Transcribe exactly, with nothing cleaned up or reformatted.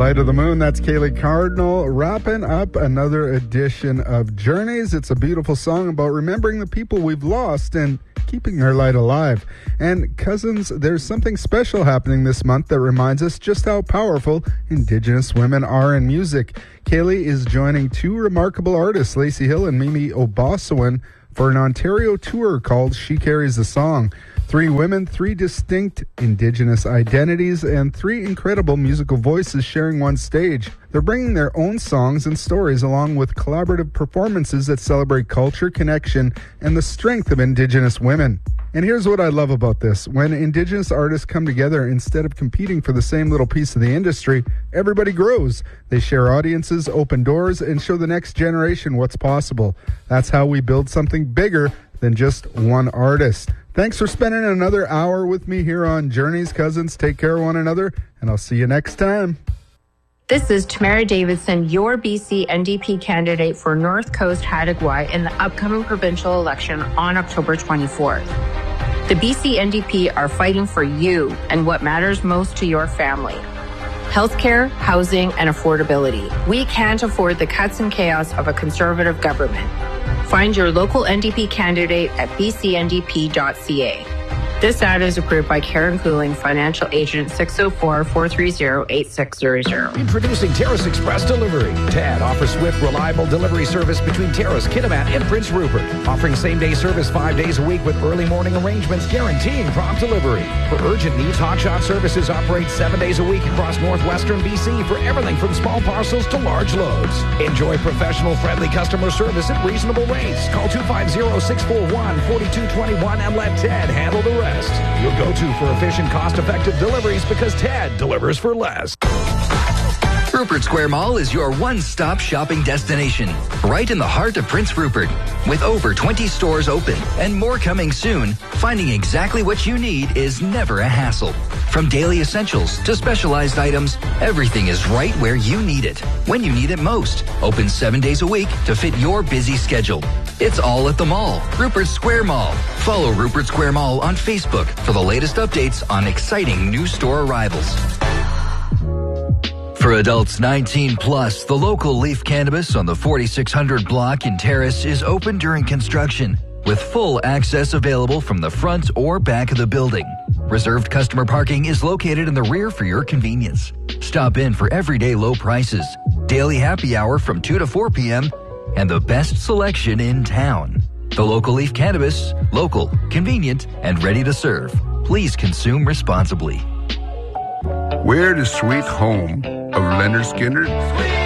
Light of the Moon, that's Kaylee Cardinal wrapping up another edition of Journeys. It's a beautiful song about remembering the people we've lost and keeping our light alive. And cousins, there's something special happening this month that reminds us just how powerful Indigenous women are in music. Kaylee is joining two remarkable artists, Lacey Hill and Mimi Obosawin, for an Ontario tour called She Carries the Song. Three women, three distinct Indigenous identities, and three incredible musical voices sharing one stage. They're bringing their own songs and stories along with collaborative performances that celebrate culture, connection, and the strength of Indigenous women. And here's what I love about this. When Indigenous artists come together, instead of competing for the same little piece of the industry, everybody grows. They share audiences, open doors, and show the next generation what's possible. That's how we build something bigger than just one artist. Thanks for spending another hour with me here on Journeys, cousins. Take care of one another, and I'll see you next time. This is Tamara Davidson, your B C N D P candidate for North Coast Hattagawai in the upcoming provincial election on October twenty-fourth. The B C N D P are fighting for you and what matters most to your family. Healthcare, housing, and affordability. We can't afford the cuts and chaos of a conservative government. Find your local N D P candidate at b c n d p dot c a. This ad is approved by Karen Cooling, financial agent six oh four, four three zero, eight six zero zero. Introducing Terrace Express Delivery. T A D offers swift, reliable delivery service between Terrace, Kitimat, and Prince Rupert. Offering same-day service five days a week with early morning arrangements guaranteeing prompt delivery. For urgent needs, Hotshot Services operates seven days a week across northwestern B C for everything from small parcels to large loads. Enjoy professional, friendly customer service at reasonable rates. Call two five zero, six four one, four two two one and let Ted handle the rest. Your go-to for efficient, cost-effective deliveries because Ted delivers for less. Rupert Square Mall is your one-stop shopping destination, right in the heart of Prince Rupert. With over twenty stores open and more coming soon, finding exactly what you need is never a hassle. From daily essentials to specialized items, everything is right where you need it, when you need it most. Open seven days a week to fit your busy schedule. It's all at the mall, Rupert Square Mall. Follow Rupert Square Mall on Facebook for the latest updates on exciting new store arrivals. For adults nineteen plus, the local Leaf Cannabis on the forty-six hundred block in Terrace is open during construction, with full access available from the front or back of the building. Reserved customer parking is located in the rear for your convenience. Stop in for everyday low prices, daily happy hour from two to four p.m., and the best selection in town. The local Leaf Cannabis, local, convenient, and ready to serve. Please consume responsibly. We're the sweet home of Leonard Skinner.